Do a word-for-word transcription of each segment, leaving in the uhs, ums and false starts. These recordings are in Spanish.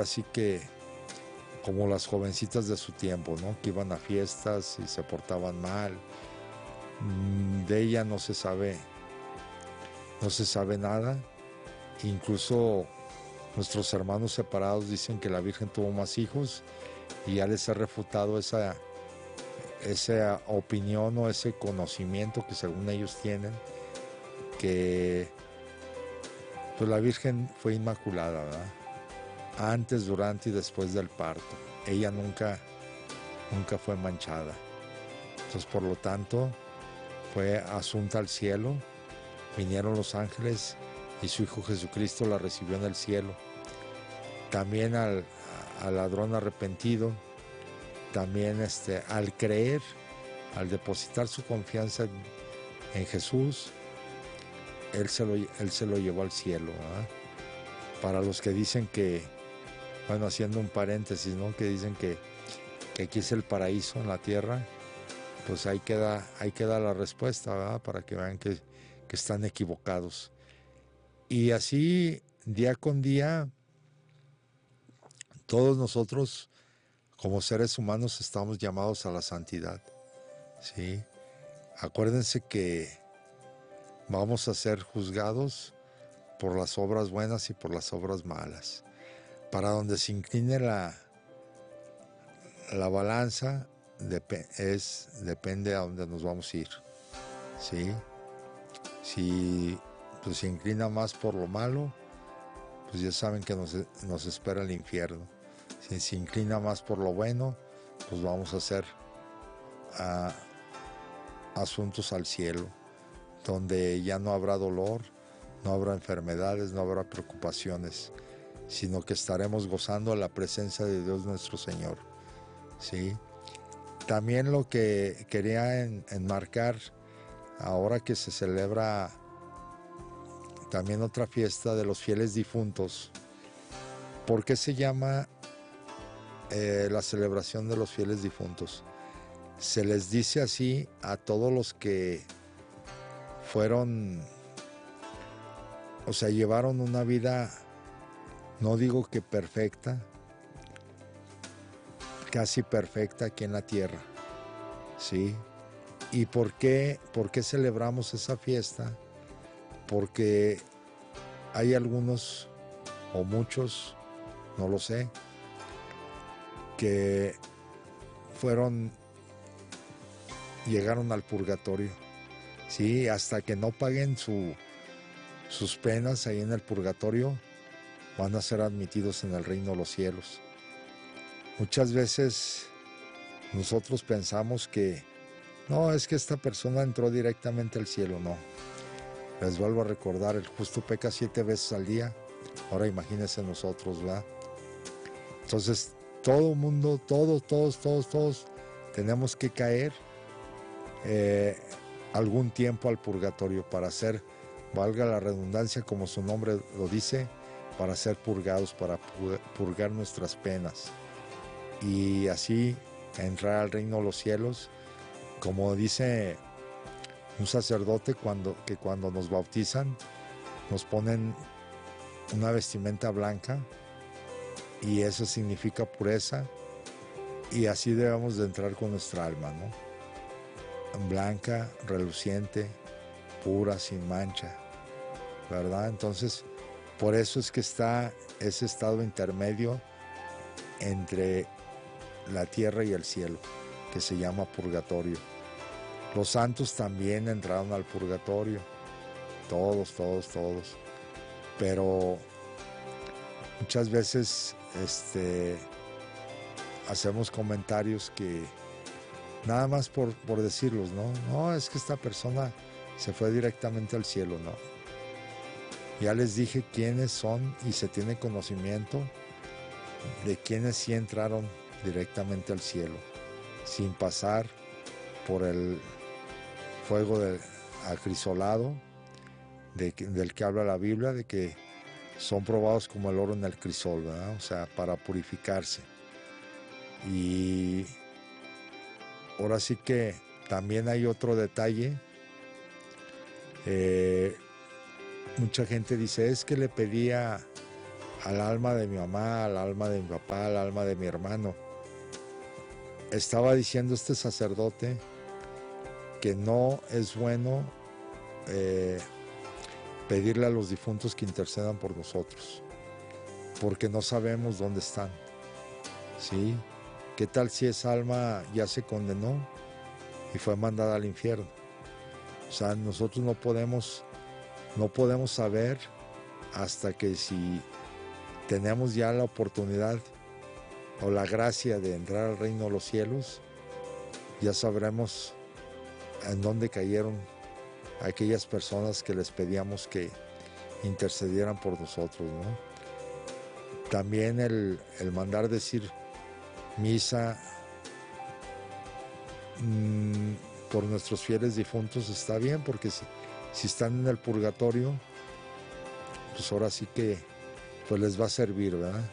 ahora sí que como las jovencitas de su tiempo, ¿no? Que iban a fiestas y se portaban mal. De ella no se sabe, no se sabe nada. Incluso nuestros hermanos separados dicen que la Virgen tuvo más hijos y ya les ha refutado esa, esa opinión o ese conocimiento que según ellos tienen, que pues la Virgen fue inmaculada, ¿verdad? Antes, durante y después del parto. Ella nunca, nunca fue manchada. Entonces, por lo tanto, fue asunta al cielo, vinieron los ángeles y su Hijo Jesucristo la recibió en el cielo. También al, al ladrón arrepentido, también este, al creer, al depositar su confianza en Jesús, Él se lo, él se lo llevó al cielo, ¿verdad? Para los que dicen que, bueno, haciendo un paréntesis, ¿no? Que dicen que, que aquí es el paraíso en la tierra, pues ahí queda, ahí queda la respuesta, ¿verdad? Para que vean que, que están equivocados. Y así, día con día, todos nosotros, como seres humanos, estamos llamados a la santidad, ¿sí? Acuérdense que vamos a ser juzgados por las obras buenas y por las obras malas. Para donde se incline la, la balanza, dep- es, depende a dónde nos vamos a ir, ¿sí? Si pues, se inclina más por lo malo, pues ya saben que nos, nos espera el infierno. Si se inclina más por lo bueno, pues vamos a hacer uh, asuntos al cielo, donde ya no habrá dolor, no habrá enfermedades, no habrá preocupaciones, sino que estaremos gozando la presencia de Dios nuestro Señor, ¿sí? También lo que quería en, enmarcar, ahora que se celebra también otra fiesta de los fieles difuntos, ¿por qué se llama eh, la celebración de los fieles difuntos? Se les dice así a todos los que fueron, o sea, llevaron una vida, no digo que perfecta, casi perfecta aquí en la tierra, ¿sí? ¿Y por qué, por qué celebramos esa fiesta? Porque hay algunos, o muchos, no lo sé, que fueron, llegaron al purgatorio, ¿sí? Hasta que no paguen su, sus penas ahí en el purgatorio, van a ser admitidos en el reino de los cielos. Muchas veces nosotros pensamos que no, es que esta persona entró directamente al cielo. No, les vuelvo a recordar, el justo peca siete veces al día. Ahora imagínense nosotros, ¿verdad? Entonces todo mundo, todos, todos, todos, todos tenemos que caer eh, algún tiempo al purgatorio para ser, valga la redundancia como su nombre lo dice, para ser purgados, para purgar nuestras penas y así entrar al reino de los cielos, como dice un sacerdote cuando, que cuando nos bautizan nos ponen una vestimenta blanca y eso significa pureza, y así debemos de entrar con nuestra alma, ¿no? Blanca, reluciente, pura, sin mancha, ¿verdad? Entonces, por eso es que está ese estado intermedio entre la tierra y el cielo, que se llama purgatorio. Los santos también entraron al purgatorio, todos, todos, todos, pero muchas veces este, hacemos comentarios que nada más por, por decirlos, ¿no? No, es que esta persona se fue directamente al cielo, no. Ya les dije quiénes son y se tiene conocimiento de quienes sí entraron directamente al cielo, sin pasar por el fuego del acrisolado de, del que habla la Biblia, de que son probados como el oro en el crisol, ¿verdad? O sea, para purificarse. Y ahora sí que también hay otro detalle. Eh, mucha gente dice, es que le pedía al alma de mi mamá, al alma de mi papá, al alma de mi hermano. Estaba diciendo este sacerdote que no es bueno eh, pedirle a los difuntos que intercedan por nosotros, porque no sabemos dónde están, ¿sí? ¿Qué tal si esa alma ya se condenó y fue mandada al infierno? O sea, nosotros no podemos, no podemos saber hasta que si tenemos ya la oportunidad o la gracia de entrar al reino de los cielos, ya sabremos en dónde cayeron aquellas personas que les pedíamos que intercedieran por nosotros, ¿no? También el, el mandar decir misa mmm, por nuestros fieles difuntos está bien, porque si, si están en el purgatorio, pues ahora sí que pues les va a servir, ¿verdad?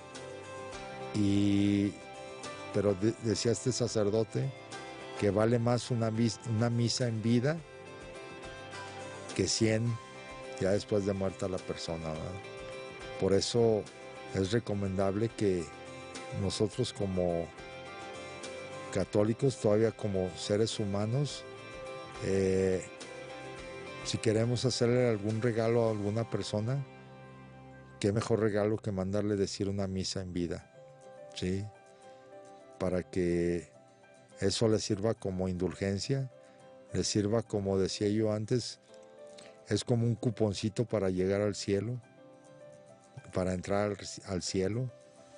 Y pero de, decía este sacerdote que vale más una, una misa en vida que cien ya después de muerta la persona, ¿verdad? Por eso es recomendable que nosotros como católicos, todavía como seres humanos, eh, si queremos hacerle algún regalo a alguna persona, qué mejor regalo que mandarle decir una misa en vida, ¿sí? Para que eso le sirva como indulgencia, le sirva, como decía yo antes, es como un cuponcito para llegar al cielo, para entrar al, al cielo.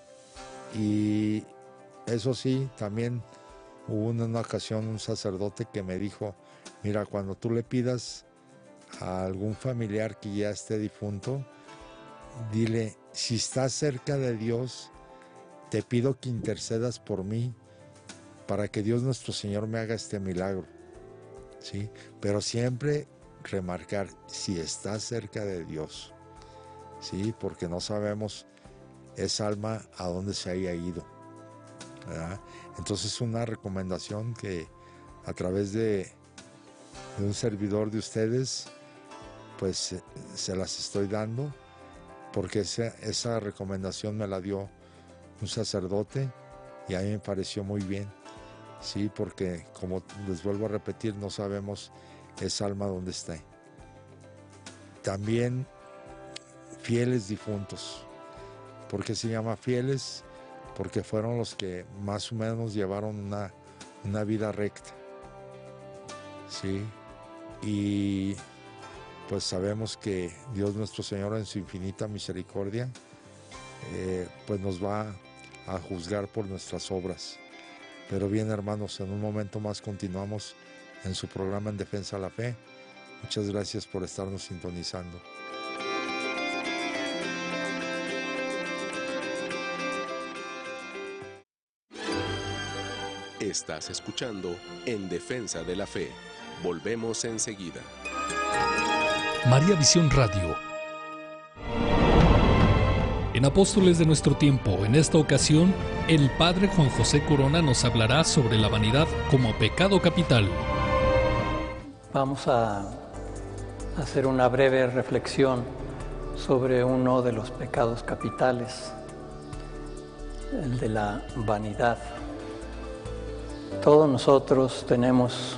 Y eso sí, también hubo en una ocasión un sacerdote que me dijo, mira, cuando tú le pidas a algún familiar que ya esté difunto, dile, si estás cerca de Dios, te pido que intercedas por mí para que Dios nuestro Señor me haga este milagro, ¿sí? Pero siempre remarcar, si estás cerca de Dios, ¿sí? Porque no sabemos esa alma a dónde se haya ido, ¿verdad? Entonces una recomendación que a través de, de un servidor de ustedes, pues se, se las estoy dando, porque esa, esa recomendación me la dio un sacerdote y a mí me pareció muy bien, sí, porque como les vuelvo a repetir, no sabemos esa alma dónde está. También fieles difuntos. ¿Por qué se llama fieles? Porque fueron los que más o menos llevaron una, una vida recta, sí, y pues sabemos que Dios nuestro Señor en su infinita misericordia eh, pues nos va a juzgar por nuestras obras. Pero bien, hermanos, en un momento más continuamos en su programa En Defensa de la Fe. Muchas gracias por estarnos sintonizando. Estás escuchando En Defensa de la Fe. Volvemos enseguida. María Visión Radio. En Apóstoles de nuestro tiempo, en esta ocasión, el Padre Juan José Corona nos hablará sobre la vanidad como pecado capital. Vamos a hacer una breve reflexión sobre uno de los pecados capitales, el de la vanidad. Todos nosotros tenemos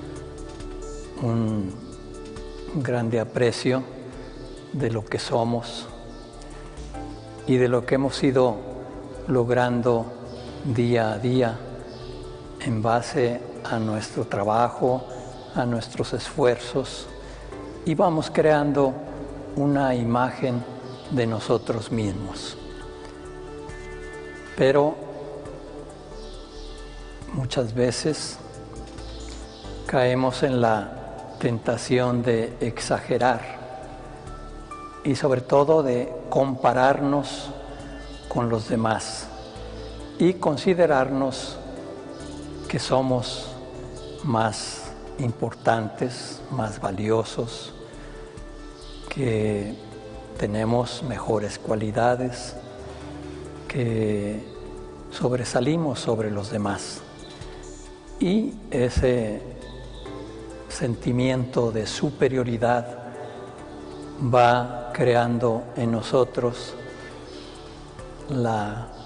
un grande aprecio de lo que somos y de lo que hemos ido logrando día a día en base a nuestro trabajo, a nuestros esfuerzos, y vamos creando una imagen de nosotros mismos. Pero muchas veces caemos en la tentación de exagerar y sobre todo de compararnos con los demás y considerarnos que somos más importantes, más valiosos, que tenemos mejores cualidades, que sobresalimos sobre los demás. Y ese sentimiento de superioridad va creando en nosotros la